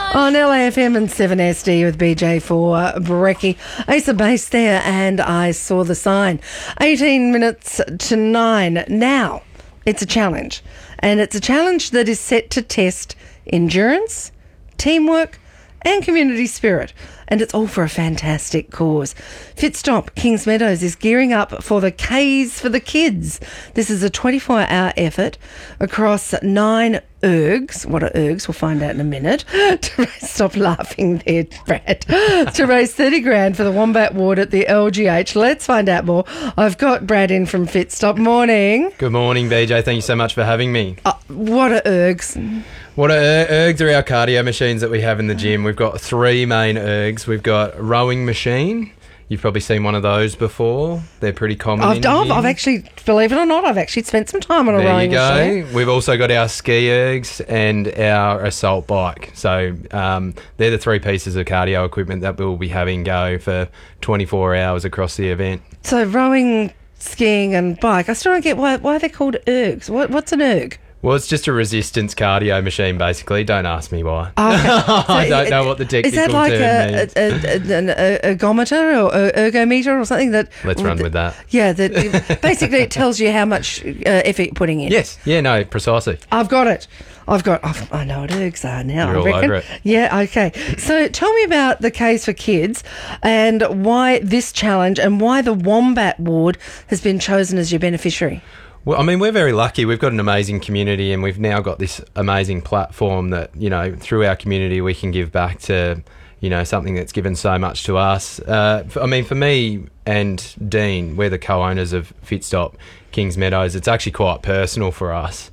On LAFM and 7SD with BJ for Brekkie. Ace of Base there, and I saw the sign. 18 minutes to 9. Now, it's a challenge. And it's a challenge that is set to test endurance, teamwork, and community spirit. And it's all for a fantastic cause. Fitstop Kings Meadows is gearing up for the K's for the Kids. This is a 24-hour effort across 9 ergs. What are ergs? We'll find out in a minute. Stop laughing there, Brad. To raise 30 grand for the Wombat Ward at the LGH. Let's find out more. I've got Brad in from Fitstop. Morning. Good morning, BJ. Thank you so much for having me. What are ergs? What are ergs? Are our cardio machines that we have in the gym. We've got 3 main ergs. We've got a rowing machine. You've probably seen one of those before. They're pretty common. I've actually, believe it or not, I've actually spent some time on a rowing machine. There you go. We've also got our ski ergs and our assault bike. So they're the 3 pieces of cardio equipment that we'll be having go for 24 hours across the event. So rowing, skiing and bike. I still don't get why they're called ergs. What's an erg? Well, it's just a resistance cardio machine, basically. Don't ask me why. Okay. I don't know what the technical term means. Is that like an ergometer or ergometer or something that... Let's run with that. Yeah, basically it tells you how much effort you're putting in. Yes. Yeah, no, precisely. I've got it. I know what ergs are now. You're I reckon. All over it. Yeah, okay. So tell me about the K's for Kids and why this challenge and why the Wombat Ward has been chosen as your beneficiary. Well, I mean, we're very lucky. We've got an amazing community and we've now got this amazing platform that, through our community we can give back to, something that's given so much to us. I mean, for me and Dean, we're the co-owners of Fitstop Kings Meadows. It's actually quite personal for us.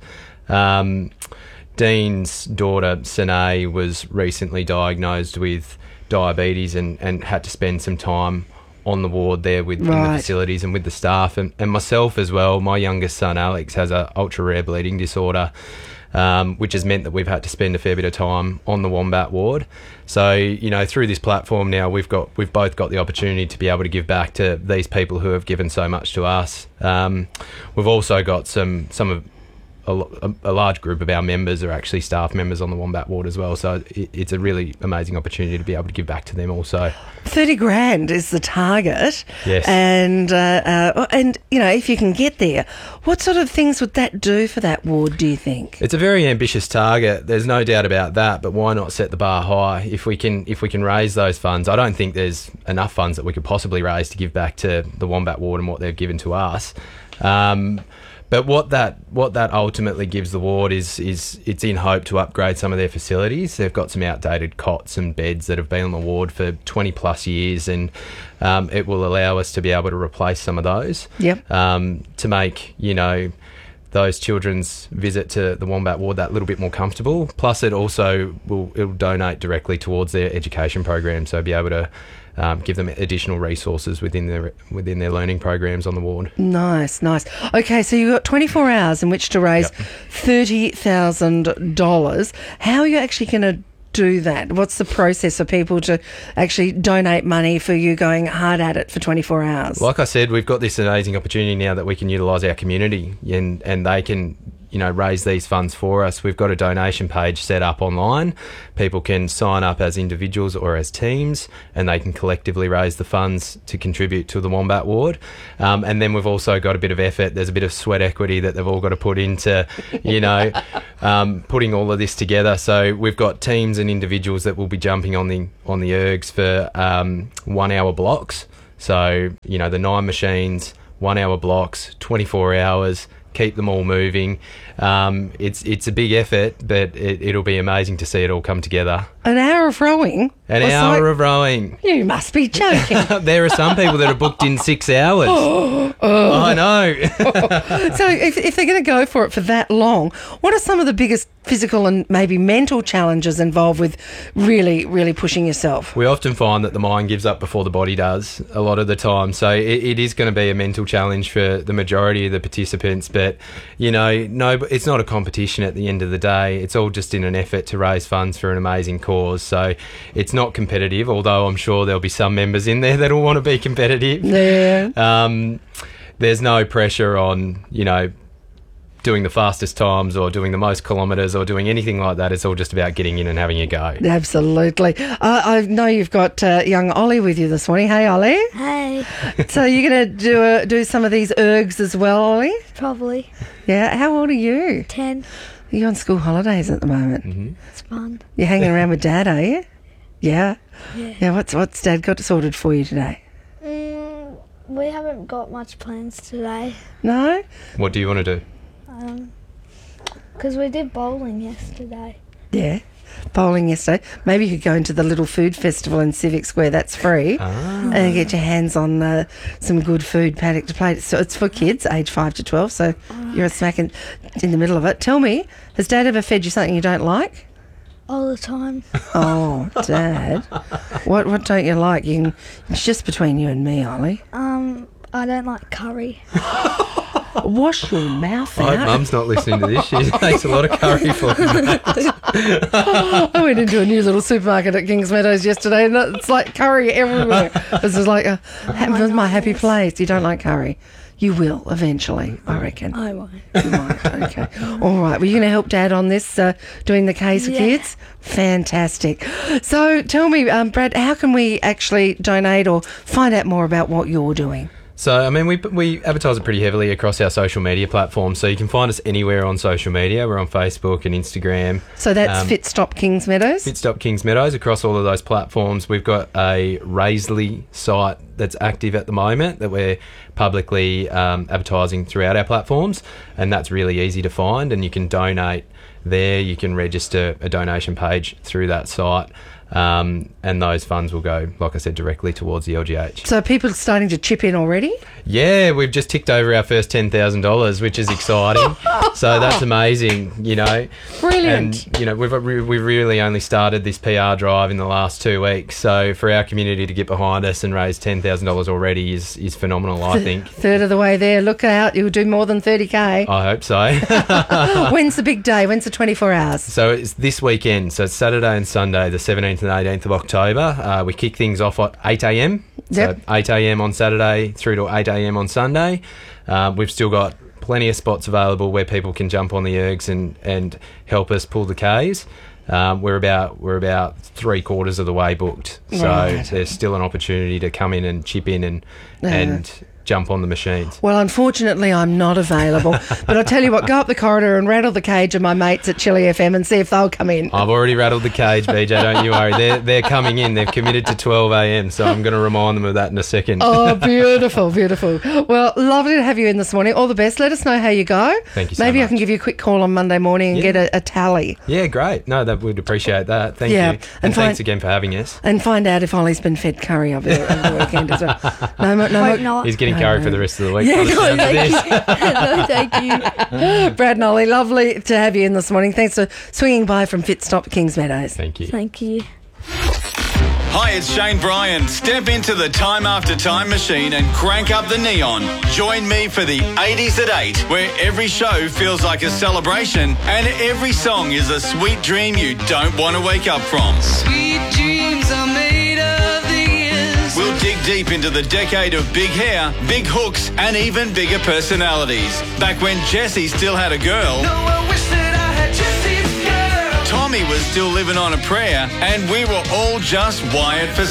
Dean's daughter, Sine, was recently diagnosed with diabetes and had to spend some time on the ward there in the facilities and with the staff and myself as well. My youngest son Alex has a ultra rare bleeding disorder, which has meant that we've had to spend a fair bit of time on the Wombat Ward. So through this platform now we've both got the opportunity to be able to give back to these people who have given so much to us. We've also got a large group of our members are actually staff members on the Wombat Ward as well. So it's a really amazing opportunity to be able to give back to them also. 30 grand is the target. Yes. And if you can get there, what sort of things would that do for that ward, do you think? It's a very ambitious target. There's no doubt about that, but why not set the bar high? If we can raise those funds, I don't think there's enough funds that we could possibly raise to give back to the Wombat Ward and what they've given to us. But what that ultimately gives the ward is it's in hope to upgrade some of their facilities. They've got some outdated cots and beds that have been on the ward for 20 plus years, and it will allow us to be able to replace some of those. Yep. To make those children's visit to the Wombat Ward that little bit more comfortable. Plus, it also it'll donate directly towards their education program, so be able to give them additional resources within their learning programs on the ward. Nice. Okay, so you've got 24 hours in which to raise $30,000. How are you actually going to do that? What's the process for people to actually donate money for you going hard at it for 24 hours? Like I said, we've got this amazing opportunity now that we can utilise our community and they can raise these funds for us. We've got a donation page set up online. People can sign up as individuals or as teams and they can collectively raise the funds to contribute to the Wombat Ward. And then we've also got a bit of effort. There's a bit of sweat equity that they've all got to put into, putting all of this together. So we've got teams and individuals that will be jumping on the ergs for 1 hour blocks. So, the 9 machines, 1 hour blocks, 24 hours, keep them all moving. It's a big effort, but it'll be amazing to see it all come together. An hour of rowing? An hour of rowing. You must be joking. There are some people that are booked in 6 hours. I know. So if they're going to go for it for that long, what are some of the biggest physical and maybe mental challenges involved with really, really pushing yourself? We often find that the mind gives up before the body does a lot of the time. So it is going to be a mental challenge for the majority of the participants. But, it's not a competition at the end of the day. It's all just in an effort to raise funds for an amazing cause. So it's not competitive, although I'm sure there'll be some members in there that'll want to be competitive. Yeah. There's no pressure on, doing the fastest times or doing the most kilometres or doing anything like that. It's all just about getting in and having a go. Absolutely. I know you've got young Ollie with you this morning. Hey, Ollie. Hey. So you're going to do some of these ergs as well, Ollie? Probably. Yeah. How old are you? 10. You're on school holidays at the moment. Mm-hmm. It's fun. You're hanging around with Dad, are you? Yeah. Yeah. Yeah. What's Dad got sorted for you today? We haven't got much plans today. No? What do you want to do? Because we did bowling yesterday. Yeah. Bowling yesterday. Maybe you could go into the little food festival in Civic Square. That's free. And get your hands on some good food paddock to play. So it's for kids, age 5 to 12. So you're smack in the middle of it. Tell me, has Dad ever fed you something you don't like? All the time. Oh, Dad. What don't you like? It's just between you and me, Ollie. I don't like curry. Wash your mouth I hope out. Mum's not listening to this. She makes a lot of curry for me, mate. I went into a new little supermarket at Kings Meadows yesterday and it's like curry everywhere. This is like my happy place. You don't like curry? You will eventually, I reckon. I won't. You might, okay. All right. Well, you're going to help Dad on this, doing the case for kids? Fantastic. So tell me, Brad, how can we actually donate or find out more about what you're doing? So, I mean, we advertise it pretty heavily across our social media platforms. So you can find us anywhere on social media. We're on Facebook and Instagram. So that's Fit Stop Kings Meadows? Fit Stop Kings Meadows across all of those platforms. We've got a Raisley site that's active at the moment that we're publicly advertising throughout our platforms, and that's really easy to find, and you can donate there. You can register a donation page through that site. And those funds will go, like I said, directly towards the LGH. So people are starting to chip in already? Yeah, we've just ticked over our first $10,000, which is exciting. So that's amazing, you know. Brilliant. And, you know, we've really only started this PR drive in the last 2 weeks. So for our community to get behind us and raise $10,000 already is phenomenal, I think. Third of the way there. Look out, you'll do more than 30K. I hope so. When's the big day? When's the 24 hours? So it's this weekend. So it's Saturday and Sunday, the 17th and 18th of October. We kick things off at 8 a.m. Yep. So 8 a.m. on Saturday through to 8 a.m. on Sunday. We've still got plenty of spots available where people can jump on the ergs and help us pull the Ks. We're about 3/4 of the way booked. So there's still an opportunity to come in and chip in and jump on the machines. Well, unfortunately, I'm not available. But I'll tell you what, go up the corridor and rattle the cage of my mates at Chili FM and see if they'll come in. I've already rattled the cage, BJ, don't you worry. They're coming in. They've committed to 12 a.m, so I'm going to remind them of that in a second. Oh, beautiful, beautiful. Well, lovely to have you in this morning. All the best. Let us know how you go. Thank you so Maybe I much. can give you a quick call on Monday morning and get a tally. Yeah, great. No, that we'd appreciate that. Thank you. And thanks again for having us. And find out if Ollie's been fed curry over the weekend as well. Hope not. He's getting curry for the rest of the week. Yeah, by the sound of this. No, thank you. Brad and Ollie, lovely to have you in this morning. Thanks for swinging by from Fit Stop Kings Meadows. Thank you. Thank you. Hi, it's Shane Bryan. Step into the Time After Time machine and crank up the neon. Join me for the 80s at 8, where every show feels like a celebration and every song is a sweet dream you don't want to wake up from. Sweet dreams are made of these. We'll dig deep into the decade of big hair, big hooks, and even bigger personalities. Back when Jessie still had a girl, No, I wish that I had Jessie's girl. Tommy was still living on a prayer, and we were all just wired for